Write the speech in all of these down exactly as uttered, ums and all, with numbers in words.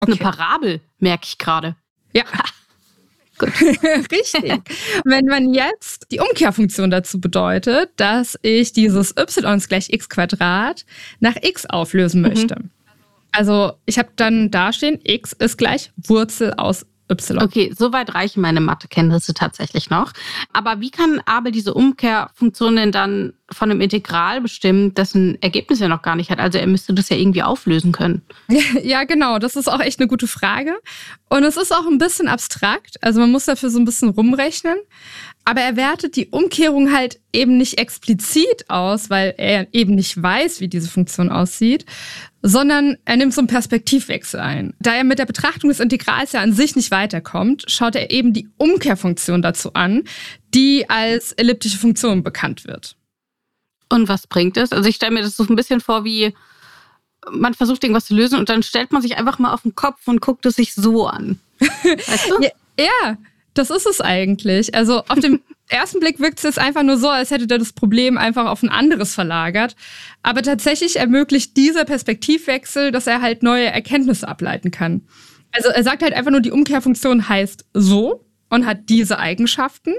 Okay. Eine Parabel, merke ich gerade. Ja. Gut. Richtig. Wenn man jetzt die Umkehrfunktion dazu bedeutet, dass ich dieses y ist gleich x Quadrat nach x auflösen möchte. Mhm. Also ich habe dann da stehen, x ist gleich Wurzel aus y. Okay, soweit reichen meine Mathekenntnisse tatsächlich noch. Aber wie kann Abel diese Umkehrfunktion denn dann von einem Integral bestimmen, dessen Ergebnis er noch gar nicht hat? Also er müsste das ja irgendwie auflösen können. Ja, genau. Das ist auch echt eine gute Frage. Und es ist auch ein bisschen abstrakt. Also man muss dafür so ein bisschen rumrechnen. Aber er wertet die Umkehrung halt eben nicht explizit aus, weil er eben nicht weiß, wie diese Funktion aussieht, sondern er nimmt so einen Perspektivwechsel ein. Da er mit der Betrachtung des Integrals ja an sich nicht weiterkommt, schaut er eben die Umkehrfunktion dazu an, die als elliptische Funktion bekannt wird. Und was bringt es? Also ich stelle mir das so ein bisschen vor, wie man versucht, irgendwas zu lösen und dann stellt man sich einfach mal auf den Kopf und guckt es sich so an. Weißt du? Ja, ja, das ist es eigentlich. Also auf dem ersten Blick wirkt es jetzt einfach nur so, als hätte er das Problem einfach auf ein anderes verlagert. Aber tatsächlich ermöglicht dieser Perspektivwechsel, dass er halt neue Erkenntnisse ableiten kann. Also er sagt halt einfach nur, die Umkehrfunktion heißt so und hat diese Eigenschaften.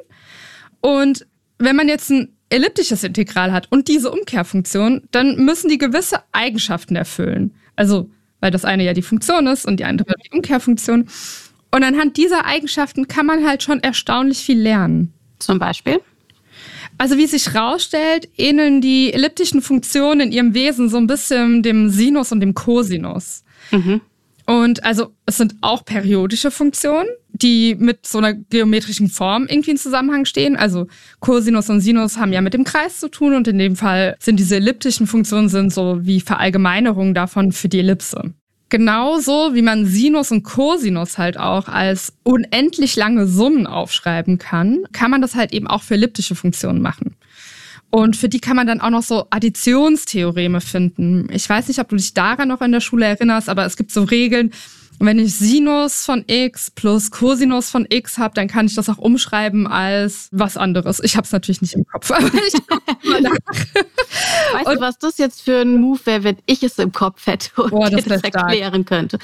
Und wenn man jetzt ein elliptisches Integral hat und diese Umkehrfunktion, dann müssen die gewisse Eigenschaften erfüllen. Also, weil das eine ja die Funktion ist und die andere die Umkehrfunktion. Und anhand dieser Eigenschaften kann man halt schon erstaunlich viel lernen. Zum Beispiel? Also wie sich rausstellt, ähneln die elliptischen Funktionen in ihrem Wesen so ein bisschen dem Sinus und dem Cosinus. Mhm. Und also es sind auch periodische Funktionen, die mit so einer geometrischen Form irgendwie in Zusammenhang stehen. Also Cosinus und Sinus haben ja mit dem Kreis zu tun und in dem Fall sind diese elliptischen Funktionen sind so wie Verallgemeinerungen davon für die Ellipse. Genauso wie man Sinus und Cosinus halt auch als unendlich lange Summen aufschreiben kann, kann man das halt eben auch für elliptische Funktionen machen. Und für die kann man dann auch noch so Additionstheoreme finden. Ich weiß nicht, ob du dich daran noch in der Schule erinnerst, aber es gibt so Regeln, wenn ich Sinus von x plus Cosinus von x habe, dann kann ich das auch umschreiben als was anderes. Ich habe es natürlich nicht im Kopf, aber ich gucke mal nach. Weißt und, du, was das jetzt für ein Move wäre, wenn ich es im Kopf hätte und boah, das, dir das erklären könnte?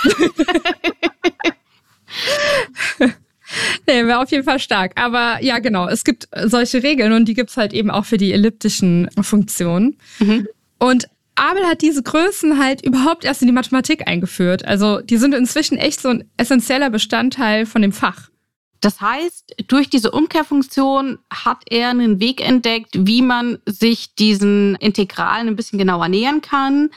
Nee, wäre auf jeden Fall stark. Aber ja, genau, es gibt solche Regeln und die gibt's halt eben auch für die elliptischen Funktionen. Mhm. Und Abel hat diese Größen halt überhaupt erst in die Mathematik eingeführt. Also die sind inzwischen echt so ein essentieller Bestandteil von dem Fach. Das heißt, durch diese Umkehrfunktion hat er einen Weg entdeckt, wie man sich diesen Integralen ein bisschen genauer nähern kann,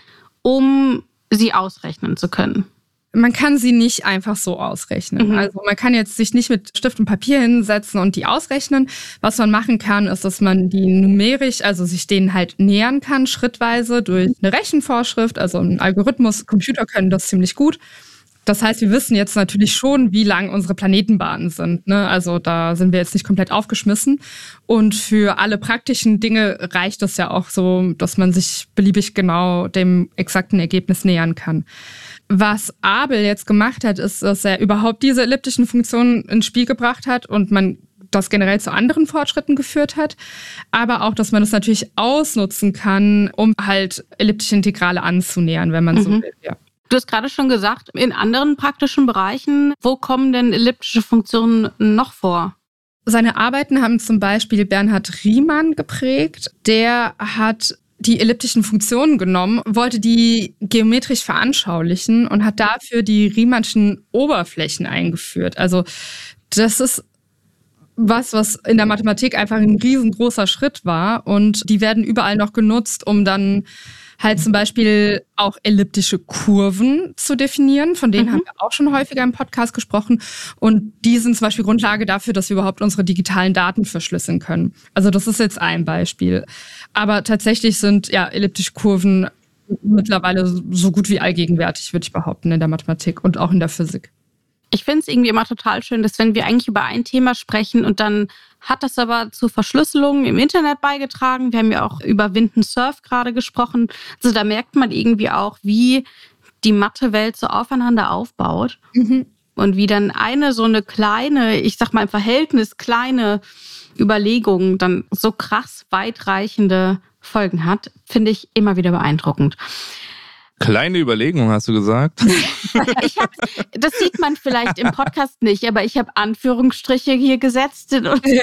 um sie ausrechnen zu können. Man kann sie nicht einfach so ausrechnen. Mhm. Also man kann jetzt sich nicht mit Stift und Papier hinsetzen und die ausrechnen. Was man machen kann, ist, dass man die numerisch, also sich denen halt nähern kann, schrittweise durch eine Rechenvorschrift, also ein Algorithmus. Computer können das ziemlich gut. Das heißt, wir wissen jetzt natürlich schon, wie lang unsere Planetenbahnen sind, ne? Also da sind wir jetzt nicht komplett aufgeschmissen. Und für alle praktischen Dinge reicht es ja auch so, dass man sich beliebig genau dem exakten Ergebnis nähern kann. Was Abel jetzt gemacht hat, ist, dass er überhaupt diese elliptischen Funktionen ins Spiel gebracht hat und man das generell zu anderen Fortschritten geführt hat. Aber auch, dass man das natürlich ausnutzen kann, um halt elliptische Integrale anzunähern, wenn man mhm. so will. Ja. Du hast gerade schon gesagt, in anderen praktischen Bereichen, wo kommen denn elliptische Funktionen noch vor? Seine Arbeiten haben zum Beispiel Bernhard Riemann geprägt. Der hat die elliptischen Funktionen genommen, wollte die geometrisch veranschaulichen und hat dafür die Riemannschen Oberflächen eingeführt. Also das ist was, was in der Mathematik einfach ein riesengroßer Schritt war und die werden überall noch genutzt, um dann halt zum Beispiel auch elliptische Kurven zu definieren. Von denen mhm. haben wir auch schon häufiger im Podcast gesprochen. Und die sind zum Beispiel Grundlage dafür, dass wir überhaupt unsere digitalen Daten verschlüsseln können. Also das ist jetzt ein Beispiel. Aber tatsächlich sind ja elliptische Kurven mittlerweile so gut wie allgegenwärtig, würde ich behaupten, in der Mathematik und auch in der Physik. Ich finde es irgendwie immer total schön, dass wenn wir eigentlich über ein Thema sprechen und dann hat das aber zu Verschlüsselungen im Internet beigetragen. Wir haben ja auch über Wind and Surf gerade gesprochen. Also da merkt man irgendwie auch, wie die Mathewelt so aufeinander aufbaut. Mhm. Und wie dann eine so eine kleine, ich sag mal im Verhältnis kleine Überlegung dann so krass weitreichende Folgen hat, finde ich immer wieder beeindruckend. Kleine Überlegung, hast du gesagt? Ich hab, das sieht man vielleicht im Podcast nicht, aber ich habe Anführungsstriche hier gesetzt.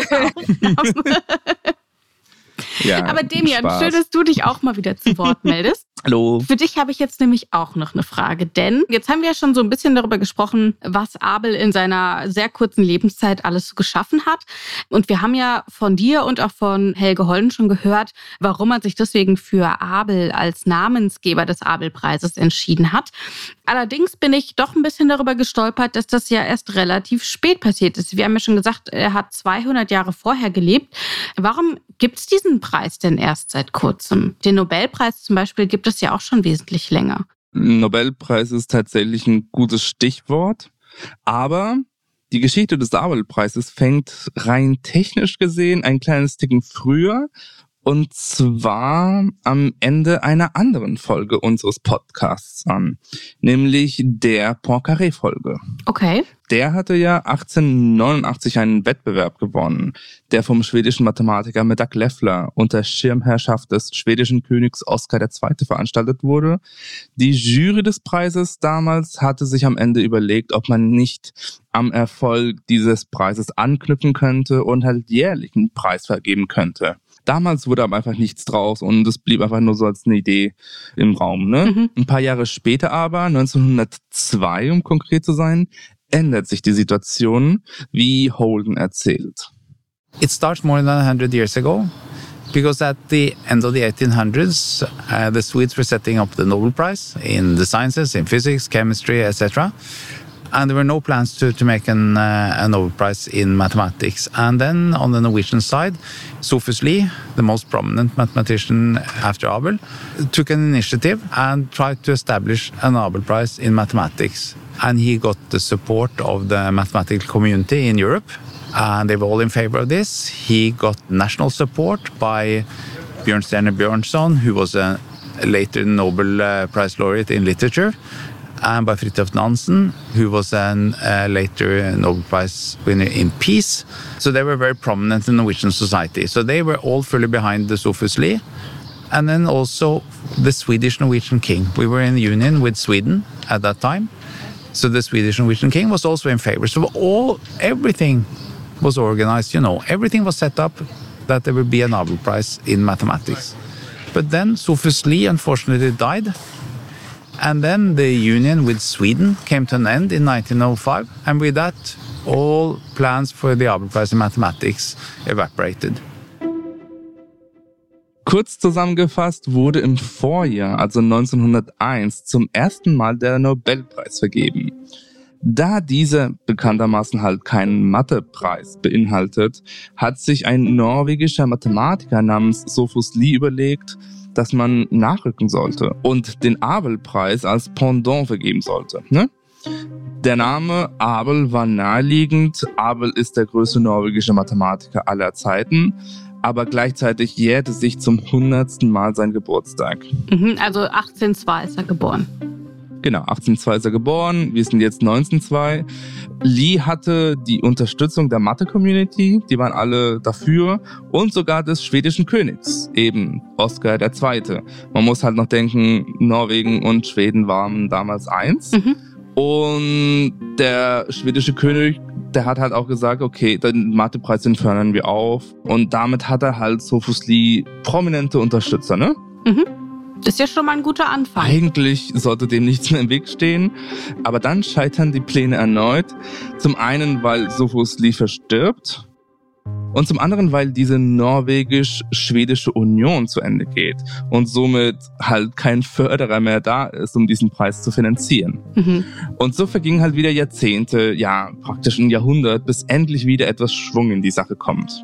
Ja, aber Demian, Spaß. schön, dass du dich auch mal wieder zu Wort meldest. Hallo. Für dich habe ich jetzt nämlich auch noch eine Frage, denn jetzt haben wir ja schon so ein bisschen darüber gesprochen, was Abel in seiner sehr kurzen Lebenszeit alles so geschaffen hat. Und wir haben ja von dir und auch von Helge Holden schon gehört, warum er sich deswegen für Abel als Namensgeber des Abel-Preises entschieden hat. Allerdings bin ich doch ein bisschen darüber gestolpert, dass das ja erst relativ spät passiert ist. Wir haben ja schon gesagt, er hat zweihundert Jahre vorher gelebt. Warum gibt es diesen Preis denn erst seit kurzem? Den Nobelpreis zum Beispiel gibt es ja auch schon wesentlich länger. Nobelpreis ist tatsächlich ein gutes Stichwort, aber die Geschichte des Abel-Preises fängt rein technisch gesehen ein kleines Ticken früher, und zwar am Ende einer anderen Folge unseres Podcasts an, nämlich der Poincaré-Folge. Okay. Der hatte ja achtzehnhundertneunundachtzig einen Wettbewerb gewonnen, der vom schwedischen Mathematiker Medak Leffler unter Schirmherrschaft des schwedischen Königs Oskar der Zweite veranstaltet wurde. Die Jury des Preises damals hatte sich am Ende überlegt, ob man nicht am Erfolg dieses Preises anknüpfen könnte und halt jährlich einen Preis vergeben könnte. Damals wurde aber einfach nichts draus und es blieb einfach nur so als eine Idee im Raum. Ne? Mhm. Ein paar Jahre später aber, neunzehnhundertzwei, um konkret zu sein, ändert sich die Situation, wie Holden erzählt. It starts more than one hundred years ago, because at the end of the eighteen hundreds, uh, the Swedes were setting up the Nobel Prize in the sciences, in physics, chemistry, et cetera. And there were no plans to, to make an, uh, a Nobel Prize in mathematics. And then on the Norwegian side, Sophus Lie, the most prominent mathematician after Abel, took an initiative and tried to establish a Nobel Prize in mathematics. And he got the support of the mathematical community in Europe. And they were all in favor of this. He got national support by Bjørnstjerne Bjørnson, who was a later Nobel uh, Prize laureate in literature, and by Fridtjof Nansen, who was a uh, later Nobel Prize winner in peace. So they were very prominent in Norwegian society. So they were all fully behind the Sophus Lie. And then also the Swedish Norwegian king. We were in union with Sweden at that time. So the Swedish Norwegian king was also in favor. So all, everything was organized, you know, everything was set up that there would be a Nobel Prize in mathematics. But then Sophus Lie unfortunately died. And then the union with Sweden came to an end in nineteen oh five. And with that, all plans for the Nobel Prize in mathematics evaporated. Kurz zusammengefasst wurde im Vorjahr, also neunzehnhunderteins, zum ersten Mal der Nobelpreis vergeben. Da dieser bekanntermaßen halt keinen Mathepreis beinhaltet, hat sich ein norwegischer Mathematiker namens Sophus Lie überlegt, dass man nachrücken sollte und den Abel-Preis als Pendant vergeben sollte. Ne? Der Name Abel war naheliegend. Abel ist der größte norwegische Mathematiker aller Zeiten, aber gleichzeitig jährte sich zum hundertsten Mal sein Geburtstag. Mhm, also achtzehnhundertzwei ist er geboren. Genau, achtzehnhundertzwei ist er geboren, wir sind jetzt neunzehnhundertzwei. Lie hatte die Unterstützung der Mathe-Community, die waren alle dafür, und sogar des schwedischen Königs, eben Oskar der Zweite. Man muss halt noch denken, Norwegen und Schweden waren damals eins. Mhm. Und der schwedische König, der hat halt auch gesagt, okay, den Mathepreis, den fördern wir auf. Und damit hat er halt Sophus Lie prominente Unterstützer, ne? Mhm. Das ist ja schon mal ein guter Anfang. Eigentlich sollte dem nichts mehr im Weg stehen, aber dann scheitern die Pläne erneut. Zum einen, weil Sophus Lie verstirbt und zum anderen, weil diese norwegisch-schwedische Union zu Ende geht und somit halt kein Förderer mehr da ist, um diesen Preis zu finanzieren. Mhm. Und so vergingen halt wieder Jahrzehnte, ja praktisch ein Jahrhundert, bis endlich wieder etwas Schwung in die Sache kommt.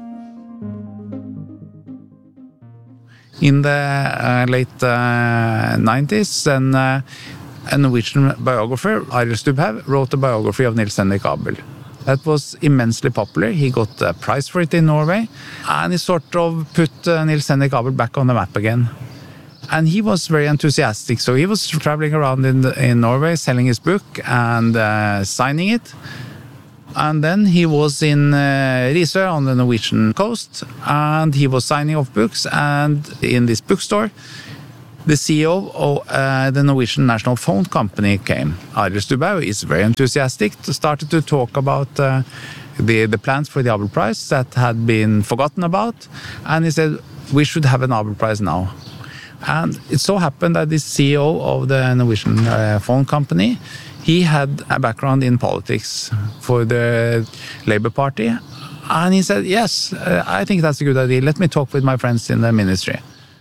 In the uh, late uh, nineties, then uh, a Norwegian biographer, Arild Stubhaug, wrote a biography of Niels Henrik Abel. That was immensely popular. He got a prize for it in Norway, and he sort of put uh, Niels Henrik Abel back on the map again. And he was very enthusiastic, so he was traveling around in, the, in Norway, selling his book and uh, signing it. And then he was in uh, Risør on the Norwegian coast, and he was signing off books. And in this bookstore, the C E O of uh, the Norwegian National Phone Company came. Arild Stubhaug is very enthusiastic, started to talk about uh, the, the plans for the Nobel Prize that had been forgotten about. And he said, we should have a Nobel Prize now. And it so happened that the C E O of the Norwegian uh, phone company, he had a background in politics for the Labour Party. And he said, yes, uh, I think that's a good idea. Let me talk with my friends in the ministry.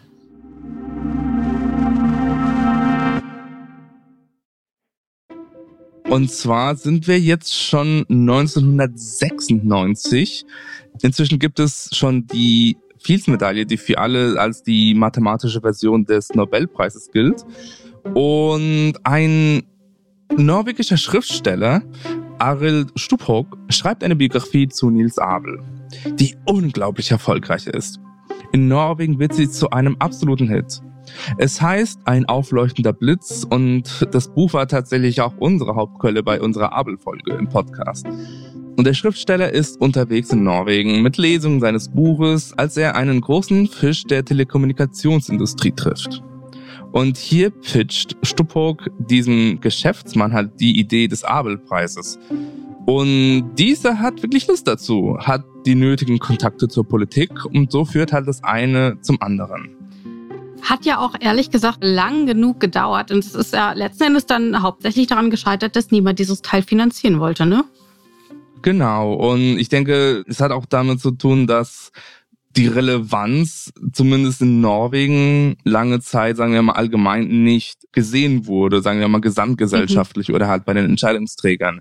Und zwar sind wir jetzt schon neunzehnhundertsechsundneunzig. Inzwischen gibt es schon die Fields-Medaille, die für alle als die mathematische Version des Nobelpreises gilt. Und ein norwegischer Schriftsteller, Arild Stubhaug, schreibt eine Biografie zu Niels Abel, die unglaublich erfolgreich ist. In Norwegen wird sie zu einem absoluten Hit. Es heißt Ein aufleuchtender Blitz und das Buch war tatsächlich auch unsere Hauptquelle bei unserer Abel-Folge im Podcast. Und der Schriftsteller ist unterwegs in Norwegen mit Lesungen seines Buches, als er einen großen Fisch der Telekommunikationsindustrie trifft. Und hier pitcht Stubhaug diesem Geschäftsmann halt die Idee des Abel-Preises. Und dieser hat wirklich Lust dazu, hat die nötigen Kontakte zur Politik und so führt halt das eine zum anderen. Hat ja auch ehrlich gesagt lang genug gedauert und es ist ja letzten Endes dann hauptsächlich daran gescheitert, dass niemand dieses Teil finanzieren wollte, ne? Genau, und ich denke, es hat auch damit zu tun, dass die Relevanz zumindest in Norwegen lange Zeit, sagen wir mal allgemein, nicht gesehen wurde, sagen wir mal gesamtgesellschaftlich mhm. oder halt bei den Entscheidungsträgern.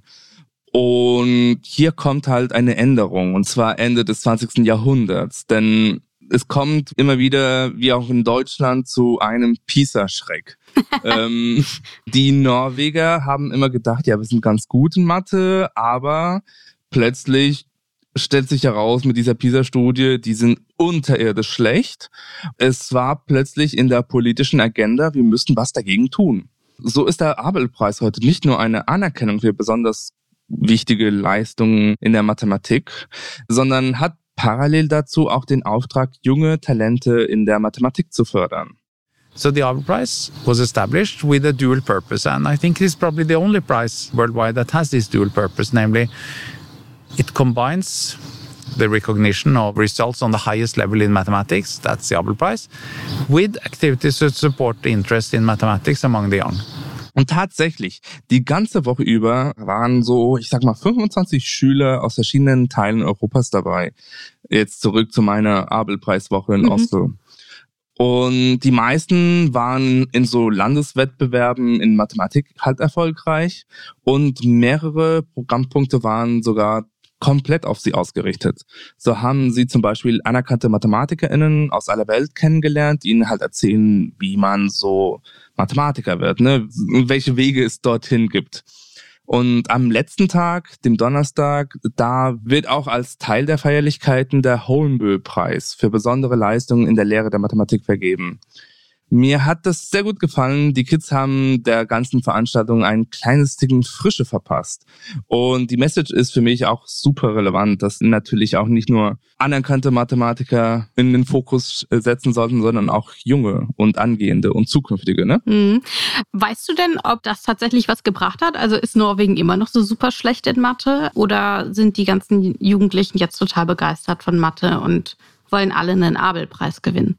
Und hier kommt halt eine Änderung, und zwar Ende des zwanzigsten Jahrhunderts, denn es kommt immer wieder, wie auch in Deutschland, zu einem PISA-Schreck. ähm, die Norweger haben immer gedacht, ja, wir sind ganz gut in Mathe, aber plötzlich stellt sich heraus mit dieser PISA-Studie, die sind unterirdisch schlecht. Es war plötzlich in der politischen Agenda, wir müssen was dagegen tun. So ist der Abel-Preis heute nicht nur eine Anerkennung für besonders wichtige Leistungen in der Mathematik, sondern hat parallel dazu auch den Auftrag, junge Talente in der Mathematik zu fördern. So the Abel Prize was established with a dual purpose, and I think it is probably the only prize worldwide that has this dual purpose, namely it combines the recognition of results on the highest level in mathematics, that's the Abel Prize, with activities to support the interest in mathematics among the young. Und tatsächlich, die ganze Woche über waren so, ich sag mal, fünfundzwanzig Schüler aus verschiedenen Teilen Europas dabei. Jetzt zurück zu meiner Abel-Preiswoche in mhm. Oslo. Und die meisten waren in so Landeswettbewerben in Mathematik halt erfolgreich. Und mehrere Programmpunkte waren sogar komplett auf sie ausgerichtet. So haben sie zum Beispiel anerkannte MathematikerInnen aus aller Welt kennengelernt, die ihnen halt erzählen, wie man so Mathematiker wird, ne? Welche Wege es dorthin gibt. Und am letzten Tag, dem Donnerstag, da wird auch als Teil der Feierlichkeiten der Holmboe-Preis für besondere Leistungen in der Lehre der Mathematik vergeben. Mir hat das sehr gut gefallen. Die Kids haben der ganzen Veranstaltung ein kleines Ticken Frische verpasst. Und die Message ist für mich auch super relevant, dass natürlich auch nicht nur anerkannte Mathematiker in den Fokus setzen sollten, sondern auch junge und angehende und zukünftige. Ne? Mhm. Weißt du denn, ob das tatsächlich was gebracht hat? Also ist Norwegen immer noch so super schlecht in Mathe? Oder sind die ganzen Jugendlichen jetzt total begeistert von Mathe und wollen alle einen Abel-Preis gewinnen?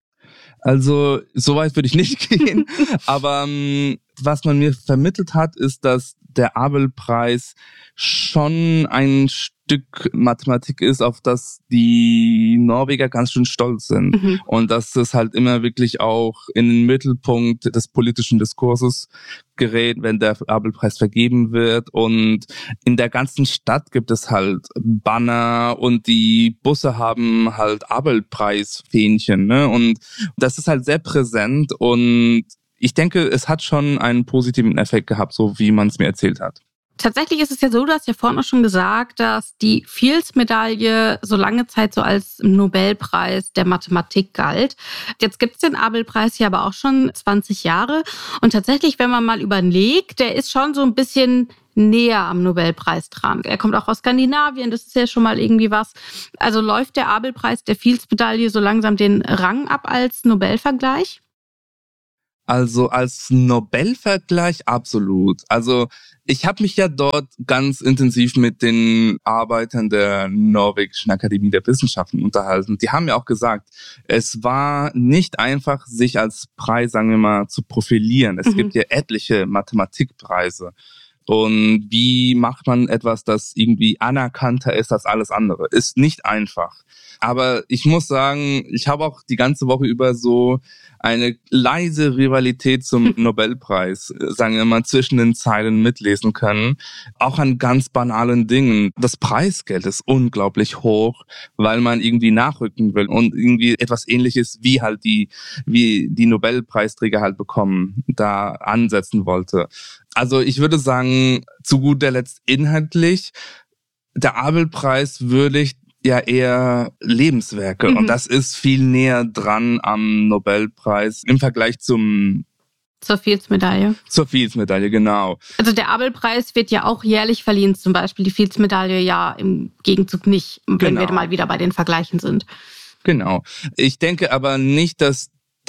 Also, so weit würde ich nicht gehen. Aber ähm, was man mir vermittelt hat, ist, dass der Abel-Preis schon ein Stück Mathematik ist, auf das die Norweger ganz schön stolz sind. Mhm. Und dass es halt immer wirklich auch in den Mittelpunkt des politischen Diskurses gerät, wenn der Abel-Preis vergeben wird. Und in der ganzen Stadt gibt es halt Banner und die Busse haben halt Abel-Preis-Fähnchen, ne? Und das ist halt sehr präsent und ich denke, es hat schon einen positiven Effekt gehabt, so wie man es mir erzählt hat. Tatsächlich ist es ja so, du hast ja vorhin auch schon gesagt, dass die Fields-Medaille so lange Zeit so als Nobelpreis der Mathematik galt. Jetzt gibt es den Abel-Preis ja aber auch schon zwanzig Jahre. Und tatsächlich, wenn man mal überlegt, der ist schon so ein bisschen näher am Nobelpreis dran. Er kommt auch aus Skandinavien, das ist ja schon mal irgendwie was. Also läuft der Abel-Preis der Fields-Medaille so langsam den Rang ab als Nobelvergleich? Also als Nobelvergleich absolut. Also ich habe mich ja dort ganz intensiv mit den Arbeitern der Norwegischen Akademie der Wissenschaften unterhalten. Die haben ja auch gesagt, es war nicht einfach, sich als Preis, sagen wir mal, zu profilieren. Es mhm. gibt ja etliche Mathematikpreise. Und wie macht man etwas, das irgendwie anerkannter ist als alles andere? Ist nicht einfach. Aber ich muss sagen, ich habe auch die ganze Woche über so eine leise Rivalität zum Nobelpreis, sagen wir mal, zwischen den Zeilen mitlesen können. Auch an ganz banalen Dingen. Das Preisgeld ist unglaublich hoch, weil man irgendwie nachrücken will und irgendwie etwas Ähnliches wie halt die, wie die Nobelpreisträger halt bekommen, da ansetzen wollte. Also ich würde sagen, zu guter Letzt inhaltlich, der Abel-Preis würdigt ja eher Lebenswerke. Mhm. Und das ist viel näher dran am Nobelpreis im Vergleich zum Zur Fields-Medaille. Zur Fields-Medaille, genau. Also der Abel-Preis wird ja auch jährlich verliehen, zum Beispiel die Fields-Medaille ja im Gegenzug nicht, wenn genau. wir mal wieder bei den Vergleichen sind. Genau. Ich denke aber nicht, dass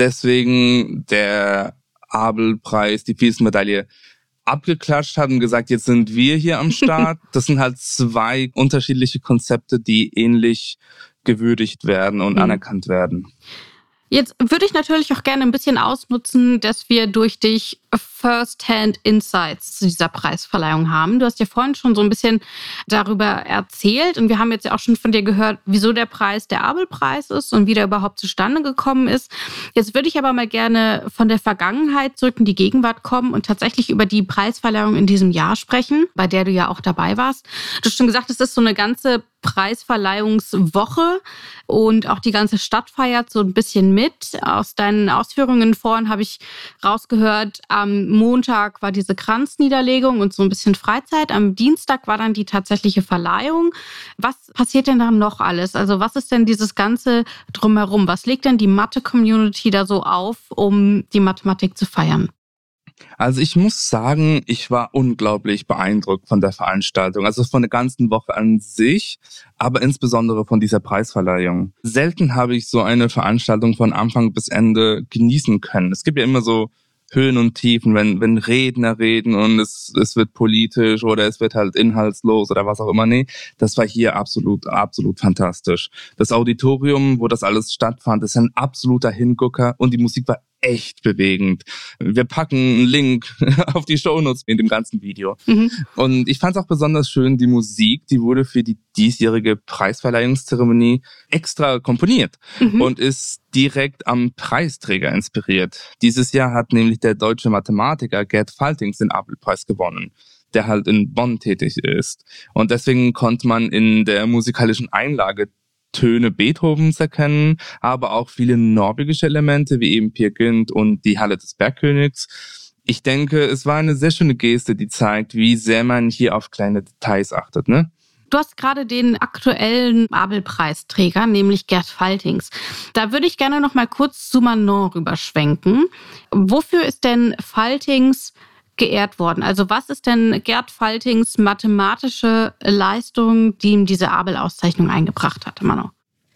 deswegen der Abel-Preis, die Fields-Medaille abgeklatscht hat und gesagt, jetzt sind wir hier am Start. Das sind halt zwei unterschiedliche Konzepte, die ähnlich gewürdigt werden und mhm. anerkannt werden. Jetzt würde ich natürlich auch gerne ein bisschen ausnutzen, dass wir durch dich First-Hand Insights zu dieser Preisverleihung haben. Du hast ja vorhin schon so ein bisschen darüber erzählt und wir haben jetzt ja auch schon von dir gehört, wieso der Preis der Abel-Preis ist und wie der überhaupt zustande gekommen ist. Jetzt würde ich aber mal gerne von der Vergangenheit zurück in die Gegenwart kommen und tatsächlich über die Preisverleihung in diesem Jahr sprechen, bei der du ja auch dabei warst. Du hast schon gesagt, es ist so eine ganze Preisverleihungswoche und auch die ganze Stadt feiert so ein bisschen mit. Aus deinen Ausführungen vorhin habe ich rausgehört, am Montag war diese Kranzniederlegung und so ein bisschen Freizeit. Am Dienstag war dann die tatsächliche Verleihung. Was passiert denn dann noch alles? Also was ist denn dieses Ganze drumherum? Was legt denn die Mathe-Community da so auf, um die Mathematik zu feiern? Also ich muss sagen, ich war unglaublich beeindruckt von der Veranstaltung, also von der ganzen Woche an sich, aber insbesondere von dieser Preisverleihung. Selten habe ich so eine Veranstaltung von Anfang bis Ende genießen können. Es gibt ja immer so Höhen und Tiefen, wenn wenn Redner reden und es es wird politisch oder es wird halt inhaltslos oder was auch immer. Nee, das war hier absolut, absolut fantastisch. Das Auditorium, wo das alles stattfand, ist ein absoluter Hingucker und die Musik war echt bewegend. Wir packen einen Link auf die Shownotes in dem ganzen Video. Mhm. Und ich fand es auch besonders schön, die Musik, die wurde für die diesjährige Preisverleihungszeremonie extra komponiert mhm. und ist direkt am Preisträger inspiriert. Dieses Jahr hat nämlich der deutsche Mathematiker Gerd Faltings den Abel-Preis gewonnen, der halt in Bonn tätig ist. Und deswegen konnte man in der musikalischen Einlage Töne Beethovens erkennen, aber auch viele norwegische Elemente, wie eben Peer Gynt und die Halle des Bergkönigs. Ich denke, es war eine sehr schöne Geste, die zeigt, wie sehr man hier auf kleine Details achtet, ne? Du hast gerade den aktuellen Abel-Preisträger, nämlich Gerd Faltings. Da würde ich gerne noch mal kurz zu Manon rüberschwenken. Wofür ist denn Faltings geehrt worden? Also was ist denn Gerd Faltings mathematische Leistung, die ihm diese Abel-Auszeichnung eingebracht hat, Manon?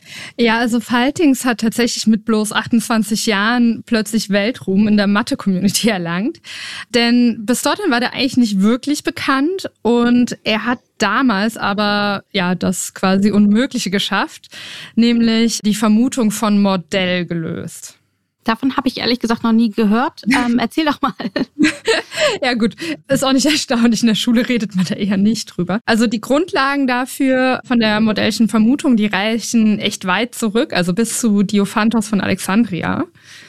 Ja, also Faltings hat tatsächlich mit bloß achtundzwanzig Jahren plötzlich Weltruhm in der Mathe-Community erlangt. Denn bis dorthin war der eigentlich nicht wirklich bekannt und er hat damals aber ja das quasi Unmögliche geschafft, nämlich die Vermutung von Mordell gelöst. Davon habe ich ehrlich gesagt noch nie gehört. Ähm, erzähl doch mal. Ja gut, ist auch nicht erstaunlich. In der Schule redet man da eher nicht drüber. Also die Grundlagen dafür von der Mordellschen Vermutung, die reichen echt weit zurück, also bis zu Diophantos von Alexandria.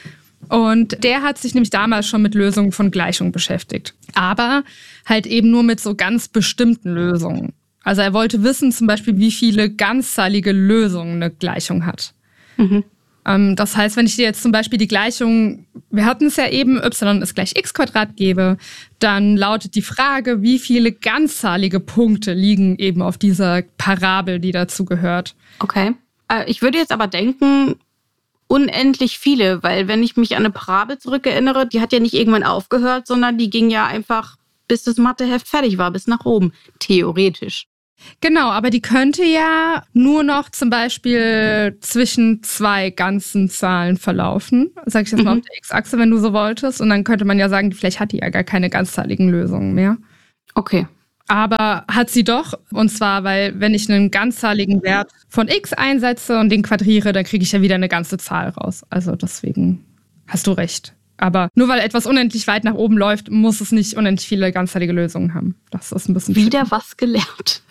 Und der hat sich nämlich damals schon mit Lösungen von Gleichungen beschäftigt. Aber halt eben nur mit so ganz bestimmten Lösungen. Also er wollte wissen zum Beispiel, wie viele ganzzahlige Lösungen eine Gleichung hat. Mhm. Das heißt, wenn ich dir jetzt zum Beispiel die Gleichung, wir hatten es ja eben, y ist gleich x Quadrat gebe, dann lautet die Frage, wie viele ganzzahlige Punkte liegen eben auf dieser Parabel, die dazu gehört. Okay. Ich würde jetzt aber denken, unendlich viele, weil wenn ich mich an eine Parabel zurückerinnere, die hat ja nicht irgendwann aufgehört, sondern die ging ja einfach, bis das Matheheft fertig war, bis nach oben, theoretisch. Genau, aber die könnte ja nur noch zum Beispiel zwischen zwei ganzen Zahlen verlaufen. Sag ich jetzt mal mhm. auf der X-Achse, wenn du so wolltest. Und dann könnte man ja sagen, vielleicht hat die ja gar keine ganzzahligen Lösungen mehr. Okay. Aber hat sie doch. Und zwar, weil wenn ich einen ganzzahligen Wert von x einsetze und den quadriere, dann kriege ich ja wieder eine ganze Zahl raus. Also deswegen hast du recht. Aber nur weil etwas unendlich weit nach oben läuft, muss es nicht unendlich viele ganzzahlige Lösungen haben. Das ist ein bisschen wieder schön. Was gelernt.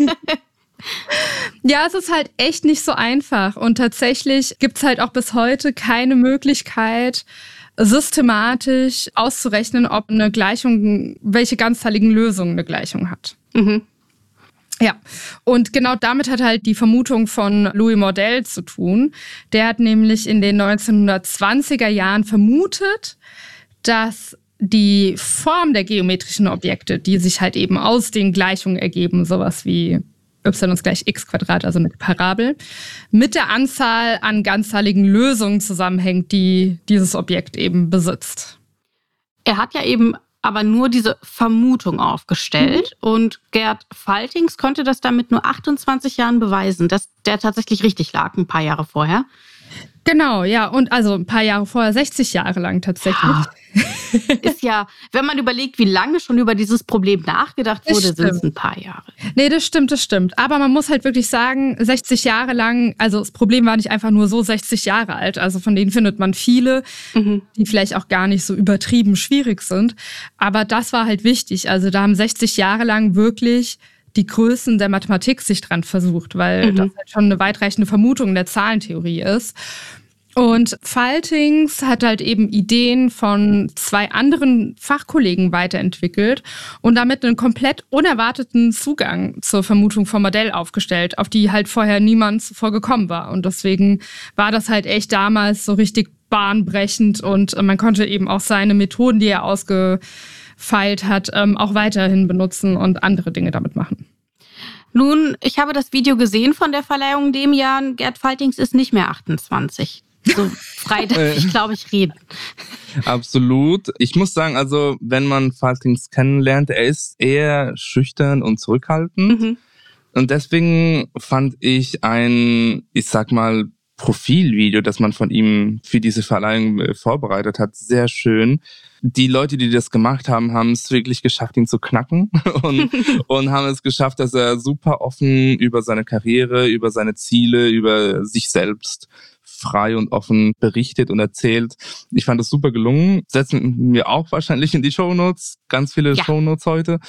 Ja, es ist halt echt nicht so einfach. Und tatsächlich gibt es halt auch bis heute keine Möglichkeit, systematisch auszurechnen, ob eine Gleichung, welche ganzzahligen Lösungen eine Gleichung hat. Mhm. Ja, und genau damit hat halt die Vermutung von Louis Mordell zu tun. Der hat nämlich in den neunzehnhundertzwanziger Jahren vermutet, dass die Form der geometrischen Objekte, die sich halt eben aus den Gleichungen ergeben, sowas wie y ist gleich x Quadrat, also eine Parabel, mit der Anzahl an ganzzahligen Lösungen zusammenhängt, die dieses Objekt eben besitzt. Er hat ja eben aber nur diese Vermutung aufgestellt. Mhm. Und Gerd Faltings konnte das dann mit nur achtundzwanzig Jahren beweisen, dass der tatsächlich richtig lag, ein paar Jahre vorher. Genau, ja. Und also ein paar Jahre vorher, sechzig Jahre lang tatsächlich. Ja. Ist ja, wenn man überlegt, wie lange schon über dieses Problem nachgedacht wurde, sind es ein paar Jahre. Nee, das stimmt, das stimmt. Aber man muss halt wirklich sagen, sechzig Jahre lang, also das Problem war nicht einfach nur so sechzig Jahre alt. Also von denen findet man viele, mhm. die vielleicht auch gar nicht so übertrieben schwierig sind. Aber das war halt wichtig. Also da haben sechzig Jahre lang wirklich die Größen der Mathematik sich dran versucht, weil mhm. das halt schon eine weitreichende Vermutung der Zahlentheorie ist. Und Faltings hat halt eben Ideen von zwei anderen Fachkollegen weiterentwickelt und damit einen komplett unerwarteten Zugang zur Vermutung vom Modell aufgestellt, auf die halt vorher niemand zuvor gekommen war. Und deswegen war das halt echt damals so richtig bahnbrechend und man konnte eben auch seine Methoden, die er ausgefeilt hat, auch weiterhin benutzen und andere Dinge damit machen. Nun, ich habe das Video gesehen von der Verleihung in dem Jahr. Gerd Faltings ist nicht mehr achtundzwanzig. So frei darf ich, glaube ich, reden. Absolut. Ich muss sagen, also wenn man Faltings kennenlernt, er ist eher schüchtern und zurückhaltend. Mhm. Und deswegen fand ich ein, ich sag mal, Profilvideo, das man von ihm für diese Verleihung vorbereitet hat, sehr schön. Die Leute, die das gemacht haben, haben es wirklich geschafft, ihn zu knacken und, und haben es geschafft, dass er super offen über seine Karriere, über seine Ziele, über sich selbst frei und offen berichtet und erzählt. Ich fand das super gelungen. Setzen wir auch wahrscheinlich in die Shownotes. Ganz viele ja. Shownotes heute.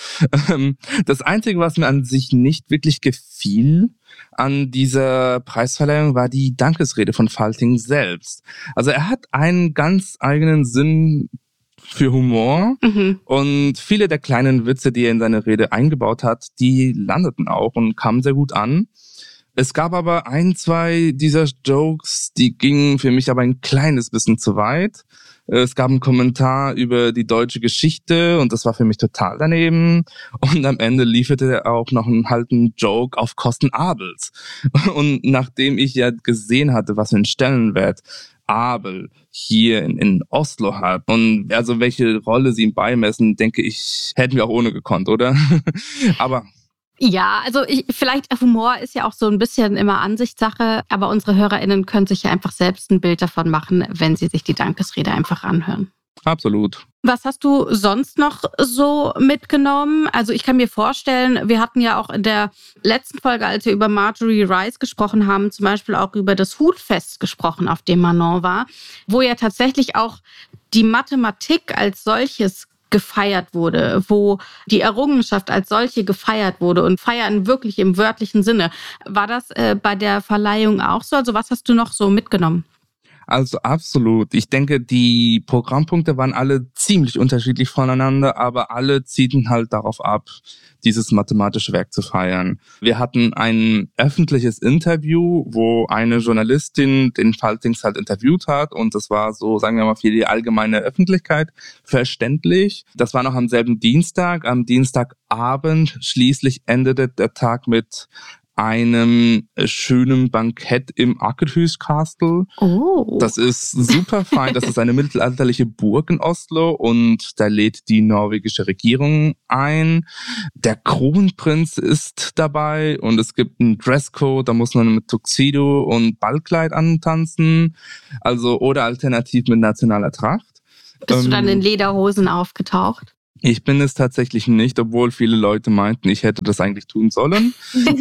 Das Einzige, was mir an sich nicht wirklich gefiel an dieser Preisverleihung, war die Dankesrede von Falting selbst. Also er hat einen ganz eigenen Sinn für Humor mhm. und viele der kleinen Witze, die er in seine Rede eingebaut hat, die landeten auch und kamen sehr gut an. Es gab aber ein, zwei dieser Jokes, die gingen für mich aber ein kleines bisschen zu weit. Es gab einen Kommentar über die deutsche Geschichte und das war für mich total daneben. Und am Ende lieferte er auch noch einen halben Joke auf Kosten Abels. Und nachdem ich ja gesehen hatte, was für einen Stellenwert Abel hier in, in Oslo hat und also welche Rolle sie ihm beimessen, denke ich, hätten wir auch ohne gekonnt, oder? Aber ja, also ich, vielleicht Humor ist ja auch so ein bisschen immer Ansichtssache, aber unsere HörerInnen können sich ja einfach selbst ein Bild davon machen, wenn sie sich die Dankesrede einfach anhören. Absolut. Was hast du sonst noch so mitgenommen? Also ich kann mir vorstellen, wir hatten ja auch in der letzten Folge, als wir über Marjorie Rice gesprochen haben, zum Beispiel auch über das Hutfest gesprochen, auf dem Manon war, wo ja tatsächlich auch die Mathematik als solches gefeiert wurde, wo die Errungenschaft als solche gefeiert wurde und feiern wirklich im wörtlichen Sinne. War das äh, bei der Verleihung auch so? Also was hast du noch so mitgenommen? Also absolut. Ich denke, die Programmpunkte waren alle ziemlich unterschiedlich voneinander, aber alle zielten halt darauf ab, dieses mathematische Werk zu feiern. Wir hatten ein öffentliches Interview, wo eine Journalistin den Faltings halt interviewt hat und das war so, sagen wir mal, für die allgemeine Öffentlichkeit verständlich. Das war noch am selben Dienstag. Am Dienstagabend schließlich endete der Tag mit einem schönen Bankett im Akershus Castle. Oh. Das ist super fein. Das ist eine mittelalterliche Burg in Oslo und da lädt die norwegische Regierung ein. Der Kronprinz ist dabei und es gibt einen Dresscode, da muss man mit Tuxedo und Ballkleid antanzen. Also oder alternativ mit nationaler Tracht. Bist ähm, du dann in Lederhosen aufgetaucht? Ich bin es tatsächlich nicht, obwohl viele Leute meinten, ich hätte das eigentlich tun sollen.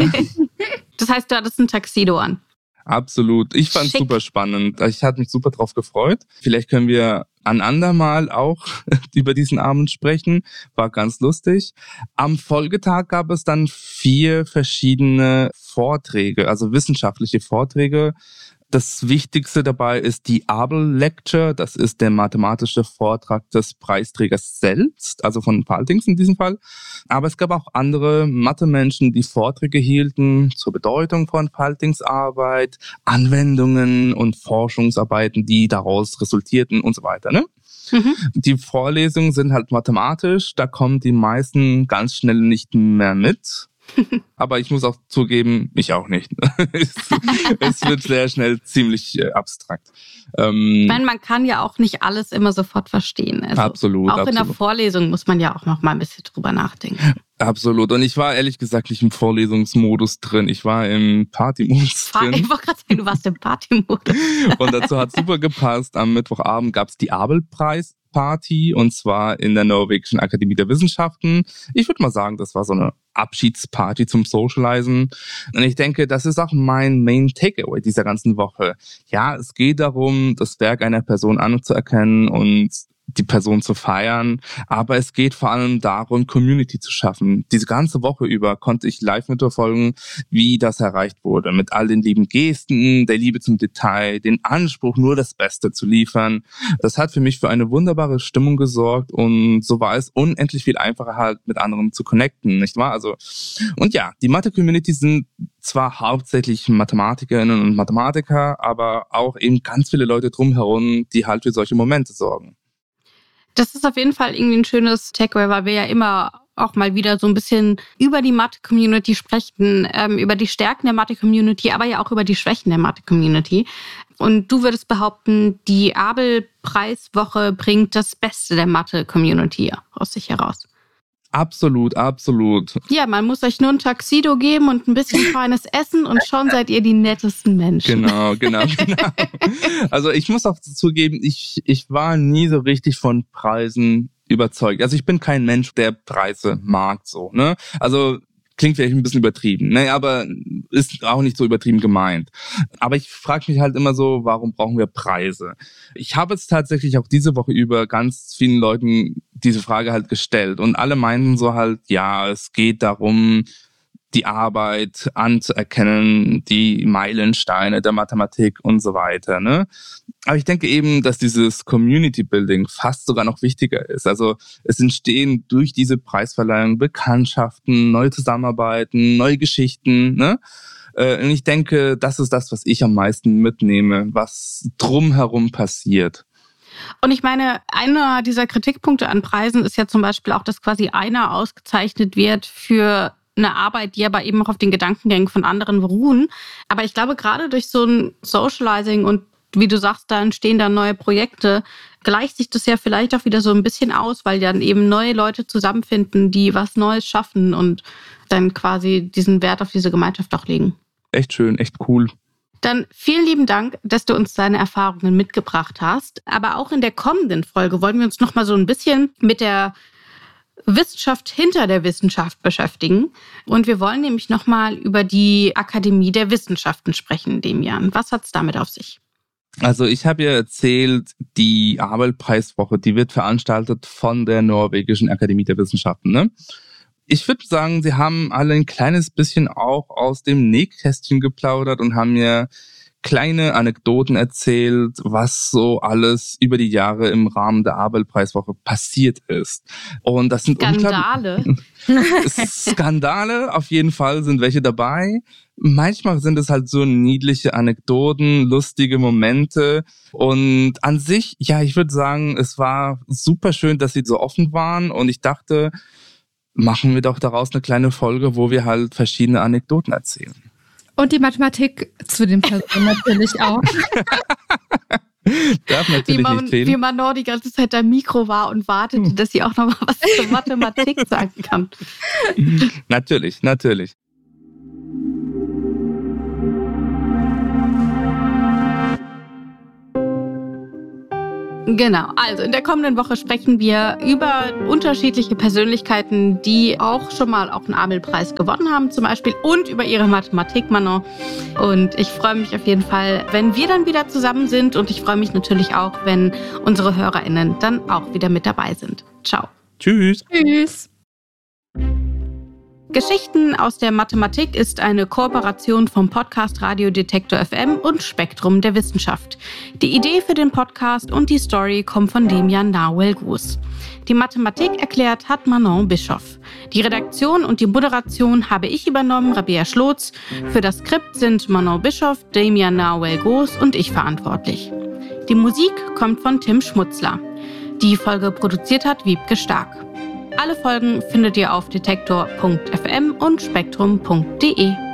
Das heißt, du hattest ein Tuxedo an. Absolut. Ich fand es super spannend. Ich hatte mich super drauf gefreut. Vielleicht können wir ein andermal auch über diesen Abend sprechen. War ganz lustig. Am Folgetag gab es dann vier verschiedene Vorträge, also wissenschaftliche Vorträge. Das Wichtigste dabei ist die Abel Lecture. Das ist der mathematische Vortrag des Preisträgers selbst, also von Faltings in diesem Fall. Aber es gab auch andere Mathe-Menschen, die Vorträge hielten zur Bedeutung von Faltings Arbeit, Anwendungen und Forschungsarbeiten, die daraus resultierten und so weiter, ne? Mhm. Die Vorlesungen sind halt mathematisch, da kommen die meisten ganz schnell nicht mehr mit. Aber ich muss auch zugeben, ich auch nicht. es, es wird sehr schnell ziemlich äh, abstrakt. Ähm, ich meine, man kann ja auch nicht alles immer sofort verstehen. Also absolut. Auch absolut. in der Vorlesung muss man ja auch noch mal ein bisschen drüber nachdenken. Absolut. Und ich war ehrlich gesagt nicht im Vorlesungsmodus drin. Ich war im Partymodus drin. Ich wollte gerade sagen, du warst im Partymodus. Und dazu hat super gepasst. Am Mittwochabend gab es die Abel-Preis. Party und zwar in der Norwegischen Akademie der Wissenschaften. Ich würde mal sagen, das war so eine Abschiedsparty zum Socializen. Und ich denke, das ist auch mein Main Takeaway dieser ganzen Woche. Ja, es geht darum, das Werk einer Person anzuerkennen und die Person zu feiern, aber es geht vor allem darum, Community zu schaffen. Diese ganze Woche über konnte ich live mitverfolgen, wie das erreicht wurde, mit all den lieben Gesten, der Liebe zum Detail, den Anspruch, nur das Beste zu liefern. Das hat für mich für eine wunderbare Stimmung gesorgt und so war es unendlich viel einfacher halt mit anderen zu connecten, nicht wahr? Also, und ja, die Mathe-Community sind zwar hauptsächlich Mathematikerinnen und Mathematiker, aber auch eben ganz viele Leute drumherum, die halt für solche Momente sorgen. Das ist auf jeden Fall irgendwie ein schönes Takeaway, weil wir ja immer auch mal wieder so ein bisschen über die Mathe-Community sprechen, ähm, über die Stärken der Mathe-Community, aber ja auch über die Schwächen der Mathe-Community. Und du würdest behaupten, die Abel-Preiswoche bringt das Beste der Mathe-Community aus sich heraus. Absolut, absolut. Ja, man muss euch nur ein Tuxedo geben und ein bisschen feines Essen und schon seid ihr die nettesten Menschen. Genau, genau, genau. Also ich muss auch zugeben, ich, ich war nie so richtig von Preisen überzeugt. Also ich bin kein Mensch, der Preise mag, so, ne? Also klingt vielleicht ein bisschen übertrieben, ne? Aber ist auch nicht so übertrieben gemeint. Aber ich frage mich halt immer so, warum brauchen wir Preise? Ich habe jetzt tatsächlich auch diese Woche über ganz vielen Leuten diese Frage halt gestellt und alle meinten so halt, ja, es geht darum, die Arbeit anzuerkennen, die Meilensteine der Mathematik und so weiter, ne? Aber ich denke eben, dass dieses Community Building fast sogar noch wichtiger ist. Also es entstehen durch diese Preisverleihung Bekanntschaften, neue Zusammenarbeiten, neue Geschichten, ne? Und ich denke, das ist das, was ich am meisten mitnehme, was drumherum passiert. Und ich meine, einer dieser Kritikpunkte an Preisen ist ja zum Beispiel auch, dass quasi einer ausgezeichnet wird für eine Arbeit, die aber eben auch auf den Gedankengängen von anderen beruhen. Aber ich glaube, gerade durch so ein Socializing und wie du sagst, da entstehen dann neue Projekte, gleicht sich das ja vielleicht auch wieder so ein bisschen aus, weil dann eben neue Leute zusammenfinden, die was Neues schaffen und dann quasi diesen Wert auf diese Gemeinschaft auch legen. Echt schön, echt cool. Dann vielen lieben Dank, dass du uns deine Erfahrungen mitgebracht hast. Aber auch in der kommenden Folge wollen wir uns noch mal so ein bisschen mit der Wissenschaft hinter der Wissenschaft beschäftigen. Und wir wollen nämlich noch mal über die Akademie der Wissenschaften sprechen, Demian. Was hat es damit auf sich? Also ich habe ja erzählt, die Abel-Preiswoche, die wird veranstaltet von der Norwegischen Akademie der Wissenschaften, ne? Ich würde sagen, sie haben alle ein kleines bisschen auch aus dem Nähkästchen geplaudert und haben mir kleine Anekdoten erzählt, was so alles über die Jahre im Rahmen der Abel-Preiswoche passiert ist. Und das sind Skandale. Skandale, auf jeden Fall sind welche dabei. Manchmal sind es halt so niedliche Anekdoten, lustige Momente. Und an sich, ja, ich würde sagen, es war super schön, dass sie so offen waren. Und ich dachte, machen wir doch daraus eine kleine Folge, wo wir halt verschiedene Anekdoten erzählen. Und die Mathematik zu den Personen natürlich auch. Darf natürlich wie, man, nicht fehlen. Wie Manon die ganze Zeit am Mikro war und wartete, hm. dass sie auch noch mal was zur Mathematik sagen kann. Natürlich, natürlich. Genau, also in der kommenden Woche sprechen wir über unterschiedliche Persönlichkeiten, die auch schon mal auch einen Abel-Preis gewonnen haben zum Beispiel und über ihre Mathematik, Manon. Und ich freue mich auf jeden Fall, wenn wir dann wieder zusammen sind und ich freue mich natürlich auch, wenn unsere HörerInnen dann auch wieder mit dabei sind. Ciao. Tschüss. Tschüss. Geschichten aus der Mathematik ist eine Kooperation vom Podcast Radio Detektor F M und Spektrum der Wissenschaft. Die Idee für den Podcast und die Story kommen von Demian Nahuel-Gus. Die Mathematik erklärt hat Manon Bischoff. Die Redaktion und die Moderation habe ich übernommen, Rabea Schlotz. Für das Skript sind Manon Bischoff, Demian Nahuel-Gus und ich verantwortlich. Die Musik kommt von Tim Schmutzler. Die Folge produziert hat Wiebke Stark. Alle Folgen findet ihr auf detektor punkt f m und spektrum punkt d e.